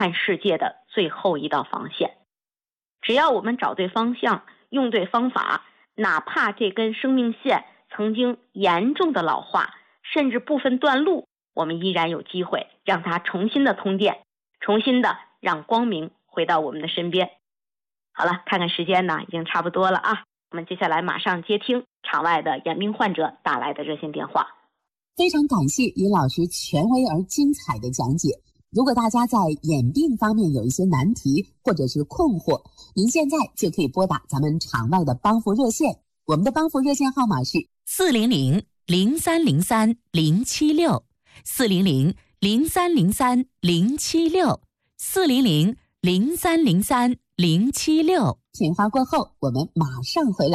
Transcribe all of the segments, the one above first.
看世界的最后一道防线。只要我们找对方向，用对方法，哪怕这根生命线曾经严重的老化，甚至部分断路，我们依然有机会让它重新的通电，重新的让光明回到我们的身边。好了，看看时间呢，已经差不多了啊。我们接下来马上接听场外的眼病患者打来的热线电话。 非常感谢于老师权威而精彩的讲解。如果大家在眼病方面有一些难题或者是困惑，您现在就可以拨打咱们场外的帮扶热线，我们的帮扶热线号码是 400-303-076，400-303-076。 电话过后，我们马上回来。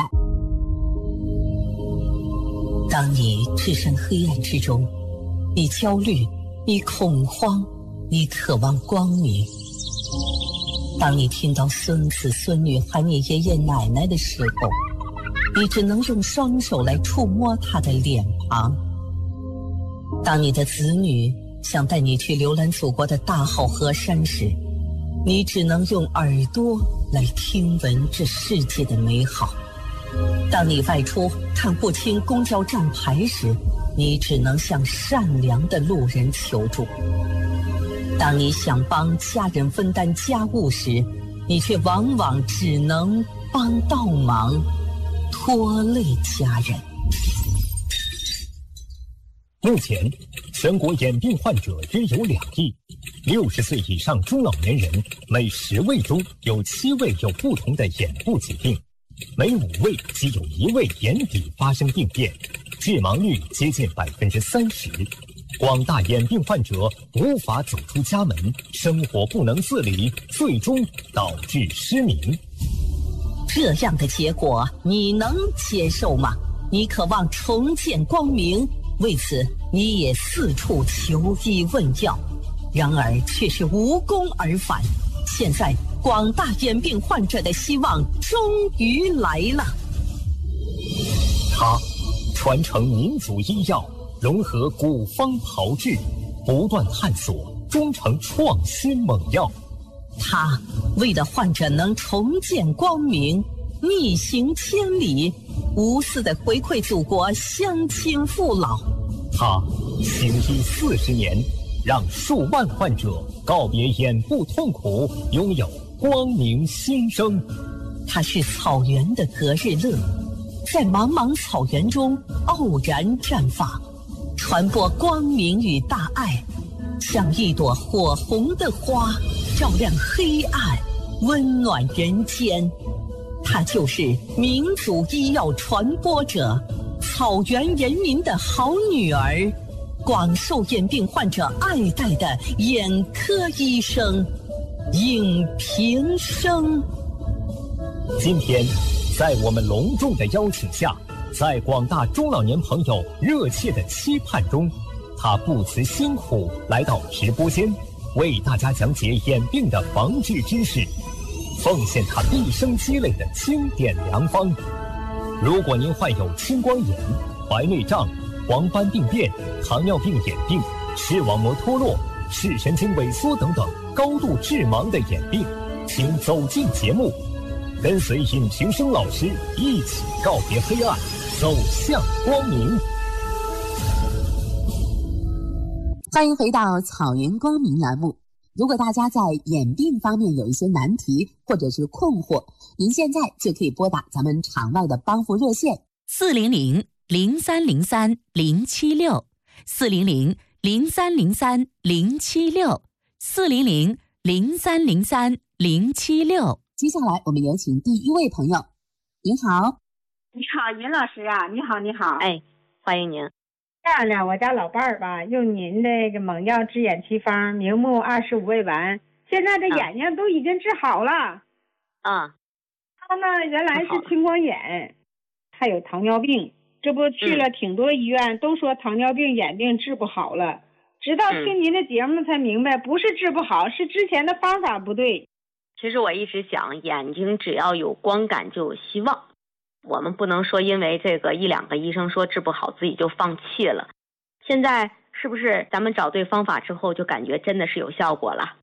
当你置身黑暗之中，你焦虑，你恐慌，你渴望光明。当你听到孙子孙女喊你爷爷奶奶的时候，你只能用双手来触摸他的脸庞。当你的子女想带你去浏览祖国的大好河山时，你只能用耳朵来听闻这世界的美好。当你外出看不清公交站牌时，你只能向善良的路人求助。当你想帮家人分担家务时，你却往往只能帮倒忙，拖累家人。 目前，全国眼病患者约有2亿，60岁以上中老年人每10位中有7位有不同的眼部疾病，每5位即有1位眼底发生病变，致盲率接近30%。广大眼病患者无法走出家门，生活不能自理，最终导致失明。 这样的结果你能接受吗？你渴望重见光明，为此你也四处求医问药，然而却是无功而返。现在广大眼病患者的希望终于来了。 他传承民族医药，融合古方炮制，不断探索，终成创新猛药。 他为了患者能重见光明，逆行千里，无私的回馈祖国乡亲父老。 他行医40年，让数万患者告别眼部痛苦，拥有光明新生。 他是草原的隔日乐，在茫茫草原中傲然绽放，传播光明与大爱，像一朵火红的花，照亮黑暗，温暖人间。他就是民族医药传播者，草原人民的好女儿，广受眼病患者爱戴的眼科医生尹平生。 今天在我们隆重的邀请下，在广大中老年朋友热切的期盼中，他不辞辛苦来到直播间，为大家讲解眼病的防治知识，奉献他毕生积累的经典良方。如果您患有青光眼、白内障、黄斑病变、糖尿病眼病、视网膜脱落、视神经萎缩等等高度致盲的眼病，请走进节目，跟随尹平生老师一起告别黑暗，走向光明。 欢迎回到草原光明栏目。如果大家在眼病方面有一些难题或者是困惑，您现在就可以拨打咱们场外的帮扶热线 400-303-076，400-303-076。 接下来我们有请第一位朋友。您好。 你好，尹老师啊，你好，你好。 哎，欢迎您。 这样的，我家老伴儿吧，用您这个猛药治眼奇方，明目25味丸，现在这眼睛都已经治好了。 啊， 他呢原来是青光眼，还有糖尿病，这不去了挺多医院，都说糖尿病眼病治不好了。直到听您的节目才明白，不是治不好，是之前的方法不对。 其实我一直想，眼睛只要有光感就有希望。我们不能说因为这个1-2个医生说治不好自己就放弃了。现在是不是咱们找对方法之后就感觉真的是有效果了？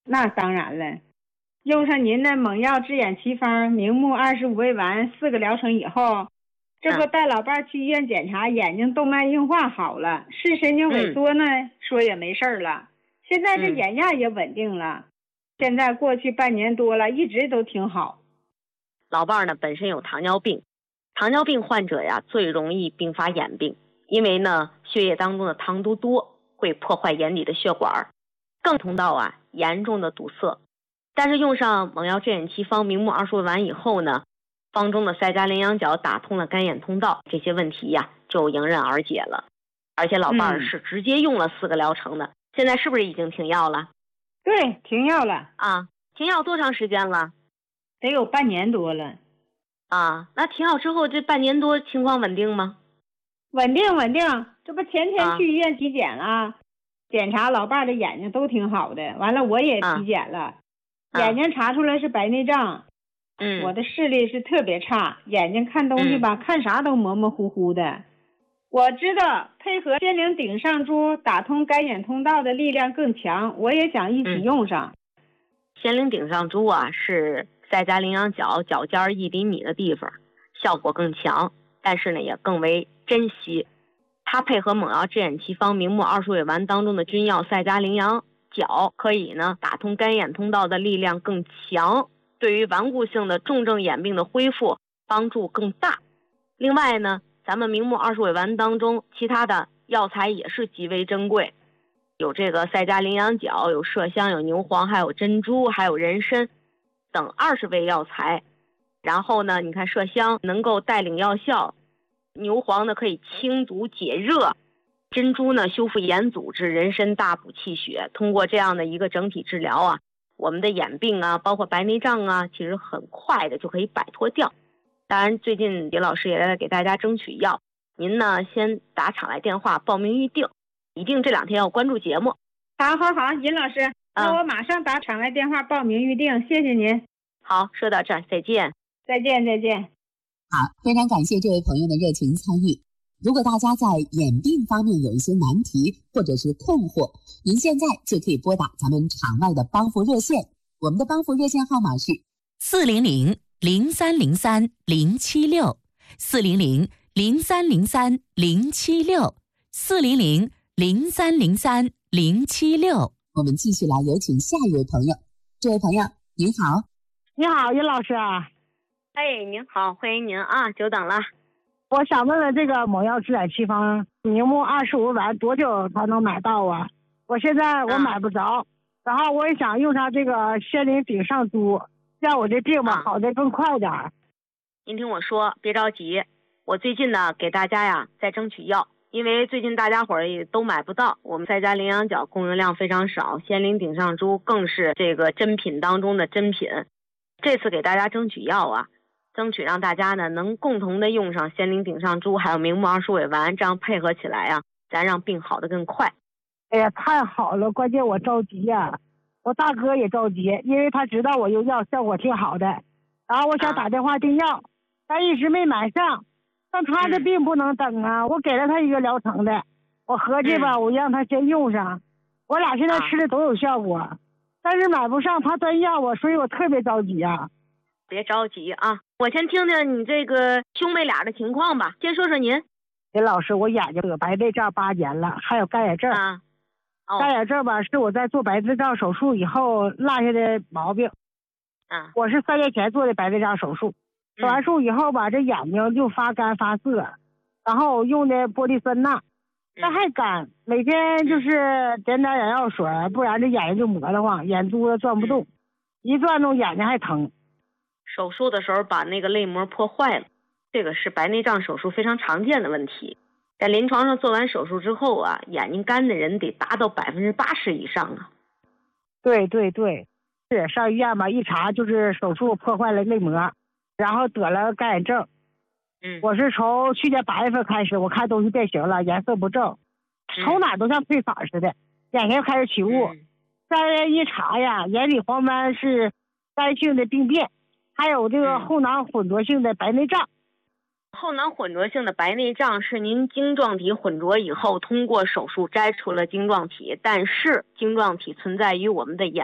那当然了，用上您的蒙药治眼奇方明目25味丸4个疗程以后，这不带老伴儿去医院检查，眼睛动脉硬化好了，视神经萎缩呢，说也没事了。现在这眼压也稳定了，现在过去半年多了，一直都挺好。 老伴儿呢本身有糖尿病，糖尿病患者呀最容易并发眼病，因为呢血液当中的糖都多，会破坏眼底的血管，更通道啊严重的堵塞。但是用上蒙药治眼奇方明目20味丸以后呢，方中的赛迦羚羊角打通了干眼通道，这些问题呀就迎刃而解了。而且老伴儿是直接用了4个疗程的，现在是不是已经停药了？ 对，停药了啊。停药多长时间了？ 得有半年多了啊。那停药之后这半年多情况稳定吗？ 稳定，这不前天去医院体检了，检查老伴儿的眼睛都挺好的，完了我也体检了，眼睛查出来是白内障。我的视力是特别差，眼睛看东西吧，看啥都模模糊糊的。我知道配合仙灵顶上珠打通干眼通道的力量更强，我也想一起用上。 仙灵顶上珠啊是赛迦羚羊角角尖1厘米的地方，效果更强，但是呢也更为珍惜。它配合蒙药治眼奇方明目20味丸当中的君药赛迦羚羊角，可以呢打通干眼通道的力量更强，对于顽固性的重症眼病的恢复帮助更大。另外呢，咱们明目20味丸当中其他的药材也是极为珍贵，有这个赛迦羚羊角，有麝香，有牛黄，还有珍珠，还有人参等20味药材。然后呢，你看麝香能够带领药效，牛黄呢可以清毒解热，珍珠呢修复眼组织，人参大补气血。通过这样的一个整体治疗啊，我们的眼病啊，包括白内障啊，其实很快的就可以摆脱掉。当然最近李老师也在给大家争取药，您呢先打场来电话报名预定，一定这2天要关注节目。 好，尹老师，那我马上打场来电话报名预定，谢谢您。 好，说到这儿，再见。 再见。 好，非常感谢这位朋友的热情参与。如果大家在眼病方面有一些难题或者是困惑，您现在就可以拨打咱们场外的帮扶热线，我们的帮扶热线号码是 400-0303-076，400-0303-076。 我们继续来有请下一位朋友。这位朋友您好。 你好，尹老师啊。 您好，欢迎您啊，久等了。 我想问问这个蒙药治眼奇方明目25味丸多久才能买到啊？我现在我买不着，然后我也想用上这个仙灵顶上珠，让我这病吧好得更快点。 您听我说，别着急，我最近呢给大家呀在争取药，因为最近大家伙儿也都买不到，我们赛迦羚羊角供应量非常少，仙灵顶上珠更是这个珍品当中的珍品。这次给大家争取药啊，争取让大家呢能共同的用上仙灵顶上珠还有明目20味丸，这样配合起来啊，咱让病好得更快。 哎呀，太好了，关键我着急呀，我大哥也着急，因为他知道我用药效果挺好的，然后我想打电话订药，但一直没买上。但他的病不能等啊，我给了他1个疗程的，我合计吧，我让他先用上，我俩现在吃的都有效果，但是买不上，他专要我，所以我特别着急啊。 别着急啊，我先听听你这个兄妹俩的情况吧。先说说您。 林老师，我眼睛有白内障8年了，还有干眼症。干眼症吧，是我在做白内障手术以后落下的毛病。我是3年前做的白内障手术，做完术以后吧，这眼睛就发干发涩，然后用的玻璃酸钠，但还干，每天就是点点眼药水，不然这眼睛就磨得慌，眼珠子转不动，一转动眼睛还疼。 手术的时候把那个泪膜破坏了，这个是白内障手术非常常见的问题。在临床上做完手术之后啊，眼睛干的人得达到80%以上啊。 对，是上医院吧，一查就是手术破坏了泪膜，然后得了干眼症。我是从去年8月份开始，我看东西变形了，颜色不正，从哪都像褪色似的，眼睛开始起雾。再一查呀，眼底黄斑是肝性的病变，还有这个后囊混浊性的白内障。 后囊混浊性的白内障是您晶状体混浊以后通过手术摘除了晶状体，但是晶状体存在于我们的眼